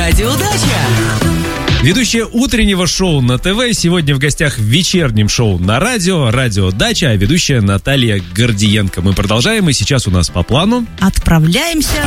Радиодача. Ведущая утреннего шоу на ТВ, сегодня в гостях в вечернем шоу на радио, Радиодача, а ведущая Наталья Гордиенко. Мы продолжаем, и сейчас у нас по плану... Отправляемся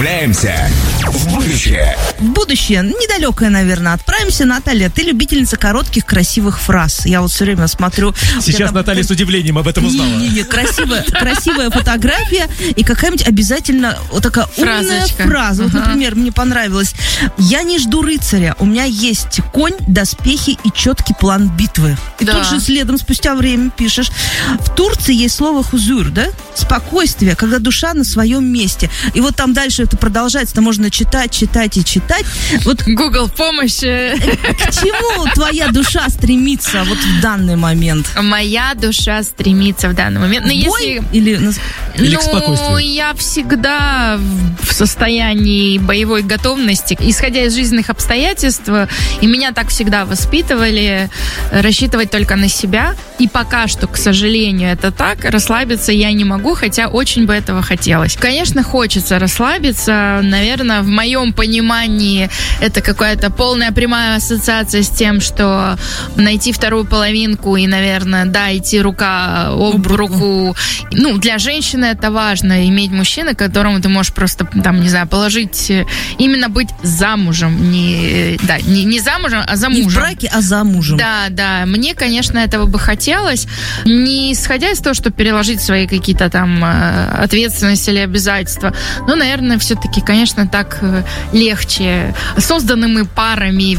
в будущее. В будущее, недалекое, наверное, отправимся. Наталья, ты любительница коротких, красивых фраз. Я вот все время смотрю... Сейчас Наталья с удивлением об этом узнала. Не, красивая фотография и какая-нибудь обязательно вот такая умная фраза. Вот, например, мне понравилось. Я не жду рыцаря, у меня есть конь, доспехи и четкий план битвы. И тут же следом спустя время пишешь. В Турции есть слово хузур, да? Спокойствие, когда душа на своем месте. И вот там дальше это продолжается, там можно читать. Вот Google помощь. к чему твоя душа стремится вот в данный момент? Моя душа стремится в данный момент. Бой или к спокойствию? Я всегда в состоянии боевой готовности, исходя из жизненных обстоятельств. И меня так всегда воспитывали, рассчитывать только на себя. И пока что, к сожалению, это так. Расслабиться я не могу, хотя очень бы этого хотелось. Конечно, хочется расслабиться. Наверное, в моем понимании это какая-то полная прямая ассоциация с тем, что найти вторую половинку и, наверное, идти рука об руку. Для женщины это важно, иметь мужчину, которому ты можешь просто, положить, именно быть замужем. Не замужем, а за мужем. Не в браке, а за мужем. Да. Мне, конечно, этого бы хотелось. Не исходя из того, чтобы переложить свои какие-то там ответственности или обязательства. Но, наверное, все-таки, конечно, так легче. Созданы мы парами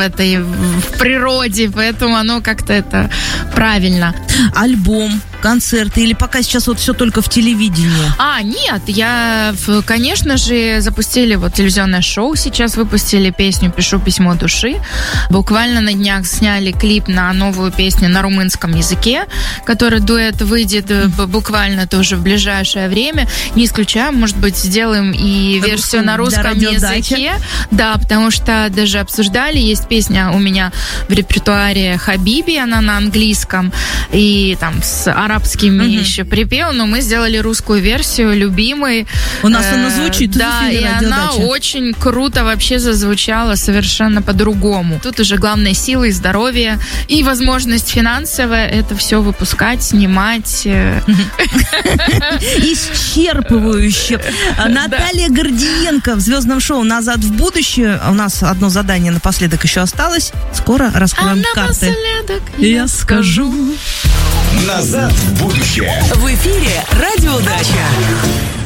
в природе, поэтому оно как-то это правильно. Альбом, концерты или пока сейчас вот все только в телевидении? Нет, конечно же, запустили телевизионное шоу, сейчас выпустили песню «Пишу письмо души». Буквально на днях сняли клип на новую песню на румынском языке, который дуэт выйдет буквально тоже в ближайшее время. Не исключаем, может быть, сделаем и версию на русском языке. Да, потому что даже обсуждали, есть песня у меня в репертуаре «Хабиби», она на английском, и там с арабскими еще припев, но мы сделали русскую версию, любимой. У нас она звучит. Да, и она очень круто вообще зазвучала совершенно по-другому. Тут уже главное сила и здоровье, и возможность финансовая это все выпускать, снимать. Исчерпывающе. Наталья Гордиенко в звездном шоу «Назад в будущее». У нас одно задание напоследок еще осталось. Скоро раскроем карты. Напоследок я скажу. Назад в будущее. В эфире Радиодача.